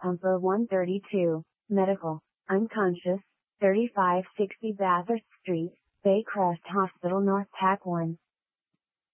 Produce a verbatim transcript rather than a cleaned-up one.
Pumper one thirty-two, Medical, unconscious, thirty-five sixty Bathurst Street, Baycrest Hospital North Pack one.